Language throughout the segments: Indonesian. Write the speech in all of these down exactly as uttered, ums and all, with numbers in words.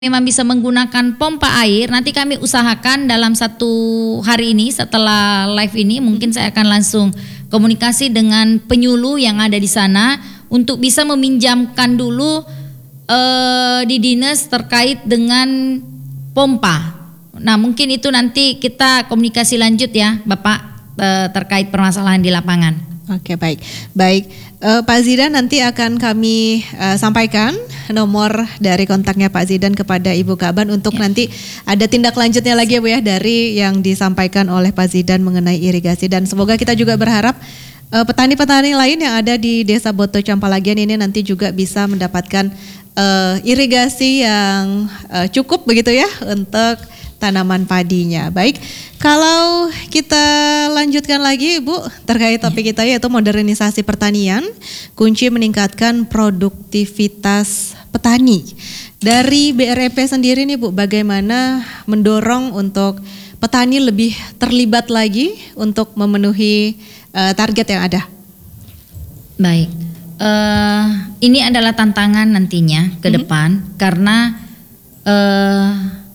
memang bisa menggunakan pompa air, nanti kami usahakan dalam satu hari ini setelah live ini mungkin saya akan langsung komunikasi dengan penyuluh yang ada di sana untuk bisa meminjamkan dulu uh, di dinas terkait dengan pompa. Nah mungkin itu nanti kita komunikasi lanjut ya Bapak uh, terkait permasalahan di lapangan. Oke baik, baik uh, Pak Zidan nanti akan kami uh, sampaikan nomor dari kontaknya Pak Zidan kepada Ibu Kaban untuk ya. Nanti ada tindak lanjutnya lagi ya Bu ya dari yang disampaikan oleh Pak Zidan mengenai irigasi, dan semoga kita juga berharap uh, petani-petani lain yang ada di Desa Boto Campalagian ini nanti juga bisa mendapatkan uh, irigasi yang uh, cukup begitu ya untuk tanaman padinya. Baik, kalau kita lanjutkan lagi Bu terkait topik kita yaitu modernisasi pertanian, kunci meningkatkan produktivitas petani. Dari B R M P sendiri nih Bu, bagaimana mendorong untuk petani lebih terlibat lagi untuk memenuhi uh, target yang ada? Baik, uh, ini adalah tantangan nantinya ke depan mm-hmm. karena uh,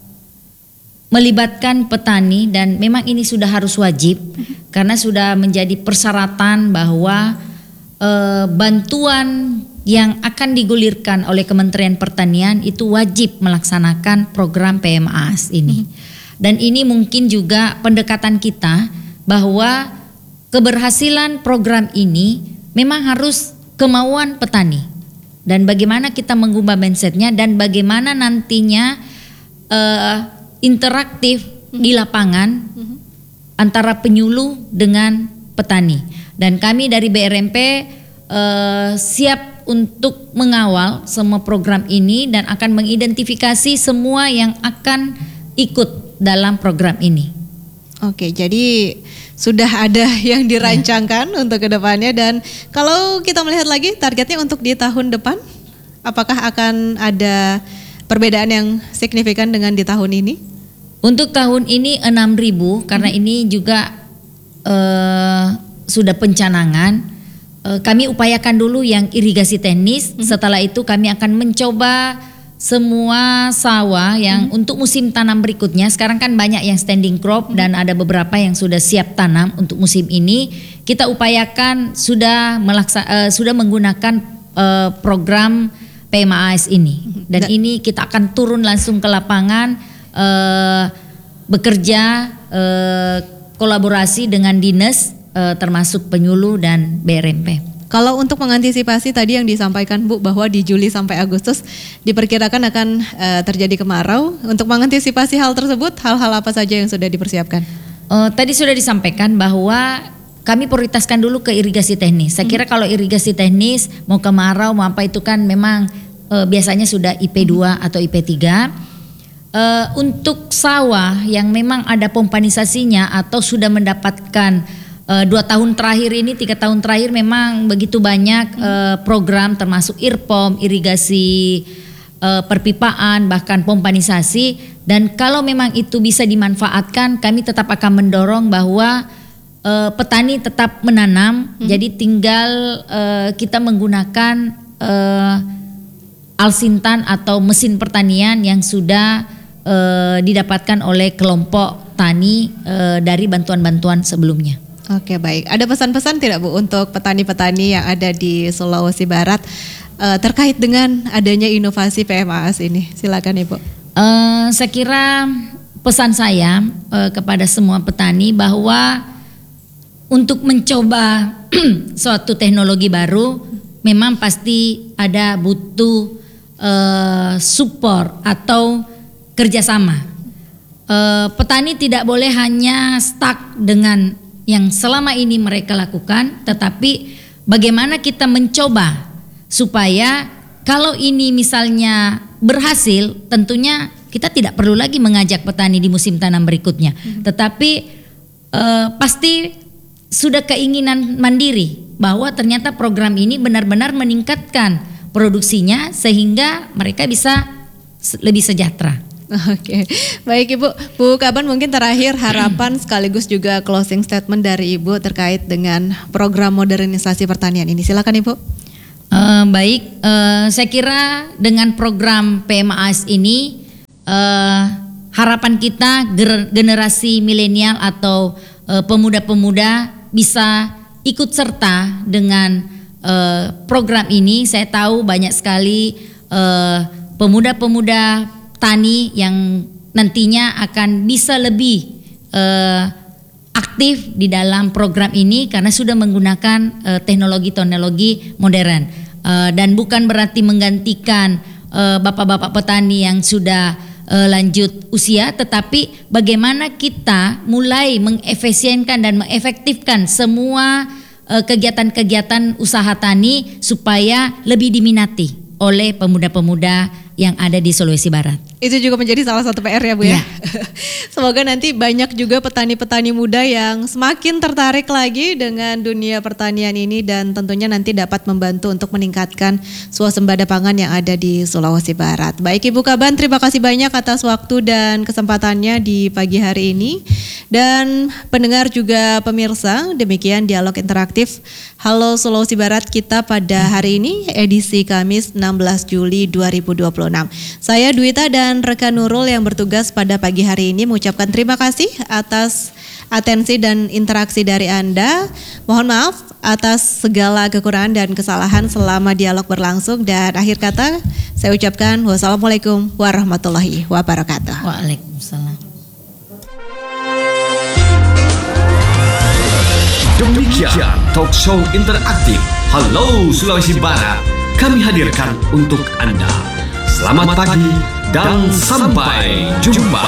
melibatkan petani, dan memang ini sudah harus wajib mm-hmm. karena sudah menjadi persyaratan bahwa e, bantuan yang akan digulirkan oleh Kementerian Pertanian itu wajib melaksanakan program P M A S ini. Mm-hmm. Dan ini mungkin juga pendekatan kita bahwa keberhasilan program ini memang harus kemauan petani, dan bagaimana kita mengubah mindsetnya dan bagaimana nantinya e, interaktif mm-hmm. di lapangan mm-hmm. antara penyuluh dengan petani, dan kami dari B R M P uh, siap untuk mengawal semua program ini dan akan mengidentifikasi semua yang akan ikut dalam program ini. Oke, jadi sudah ada yang dirancangkan ya. Untuk kedepannya, dan kalau kita melihat lagi targetnya untuk di tahun depan, apakah akan ada perbedaan yang signifikan dengan di tahun ini? Untuk tahun ini enam ribu karena hmm. ini juga uh, sudah pencanangan. Uh, kami upayakan dulu yang irigasi teknis. Hmm. Setelah itu kami akan mencoba semua sawah yang hmm. untuk musim tanam berikutnya. Sekarang kan banyak yang standing crop hmm. dan ada beberapa yang sudah siap tanam untuk musim ini. Kita upayakan sudah melaksa, uh, sudah menggunakan uh, program P M A S ini, dan ini kita akan turun langsung ke lapangan, uh, bekerja uh, kolaborasi dengan dinas uh, termasuk penyuluh dan B R M P. Kalau untuk mengantisipasi tadi yang disampaikan Bu bahwa di Juli sampai Agustus diperkirakan akan uh, terjadi kemarau, untuk mengantisipasi hal tersebut hal-hal apa saja yang sudah dipersiapkan? Uh, tadi sudah disampaikan bahwa kami prioritaskan dulu ke irigasi teknis. Saya kira hmm. kalau irigasi teknis mau kemarau mau apa itu kan memang e, biasanya sudah I P dua hmm. atau I P tiga. E, untuk sawah yang memang ada pompanisasinya atau sudah mendapatkan e, dua tahun terakhir ini, tiga tahun terakhir memang begitu banyak hmm. e, program termasuk IRPOM, irigasi e, perpipaan, bahkan pompanisasi. Dan kalau memang itu bisa dimanfaatkan, kami tetap akan mendorong bahwa Uh, petani tetap menanam, hmm. jadi tinggal uh, kita menggunakan uh, alsintan atau mesin pertanian yang sudah uh, didapatkan oleh kelompok tani uh, dari bantuan-bantuan sebelumnya. Oke baik, ada pesan-pesan tidak Bu untuk petani-petani yang ada di Sulawesi Barat uh, terkait dengan adanya inovasi P M A S ini? Silakan Ibu. Uh, saya kira pesan saya uh, kepada semua petani bahwa untuk mencoba suatu teknologi baru memang pasti ada butuh uh, support atau kerjasama. Uh, petani tidak boleh hanya stuck dengan yang selama ini mereka lakukan, tetapi bagaimana kita mencoba supaya kalau ini misalnya berhasil, tentunya kita tidak perlu lagi mengajak petani di musim tanam berikutnya, hmm. tetapi uh, pasti sudah keinginan mandiri bahwa ternyata program ini benar-benar meningkatkan produksinya sehingga mereka bisa lebih sejahtera. Oke, baik Ibu. Bu Kaban, mungkin terakhir harapan sekaligus juga closing statement dari Ibu terkait dengan program modernisasi pertanian ini. Silakan Ibu. Uh, baik, uh, saya kira dengan program P M A S ini uh, harapan kita ger- generasi milenial atau uh, pemuda-pemuda bisa ikut serta dengan uh, program ini. Saya tahu banyak sekali uh, pemuda-pemuda tani yang nantinya akan bisa lebih uh, aktif di dalam program ini karena sudah menggunakan uh, teknologi-teknologi modern, uh, dan bukan berarti menggantikan uh, bapak-bapak petani yang sudah uh, lanjut usia, tetapi bagaimana kita mulai mengefisienkan dan mengefektifkan semua uh, kegiatan-kegiatan usaha tani supaya lebih diminati oleh pemuda-pemuda yang ada di Sulawesi Barat. Itu juga menjadi salah satu P R ya Bu ya. Ya. Semoga nanti banyak juga petani-petani muda yang semakin tertarik lagi dengan dunia pertanian ini dan tentunya nanti dapat membantu untuk meningkatkan swasembada pangan yang ada di Sulawesi Barat. Baik Ibu Kaban, terima kasih banyak atas waktu dan kesempatannya di pagi hari ini. Dan pendengar juga pemirsa, demikian dialog interaktif Halo Sulawesi Barat kita pada hari ini edisi Kamis enam belas Juli dua ribu dua puluh enam. Saya Dwita dan rekan Nurul yang bertugas pada pagi hari ini mengucapkan terima kasih atas atensi dan interaksi dari Anda. Mohon maaf atas segala kekurangan dan kesalahan selama dialog berlangsung, dan akhir kata saya ucapkan wassalamualaikum warahmatullahi wabarakatuh. Waalaikumsalam. Demikian talk show interaktif Halo Sulawesi Barat kami hadirkan untuk Anda. Selamat pagi dan sampai jumpa.